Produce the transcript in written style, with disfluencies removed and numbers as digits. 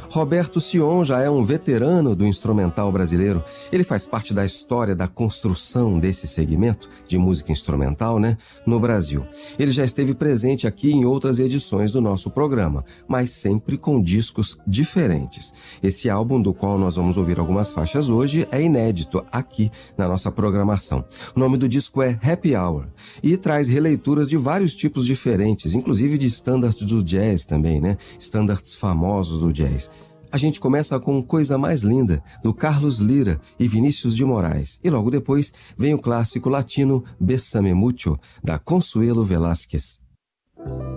Roberto Sion já é um veterano do instrumental brasileiro. Ele faz parte da história da construção desse segmento de música instrumental, no Brasil. Ele já esteve presente aqui em outras edições do nosso programa, mas sempre com discos diferentes. Esse álbum, do qual nós vamos ouvir algumas faixas hoje, é inédito aqui na nossa programação. O nome do disco é Happy Hour e traz releituras de vários tipos diferentes, inclusive de standards do jazz também, standards famosos do jazz. A gente começa com Coisa Mais Linda, do Carlos Lyra e Vinícius de Moraes. E logo depois vem o clássico latino Bésame Mucho, da Consuelo Velázquez.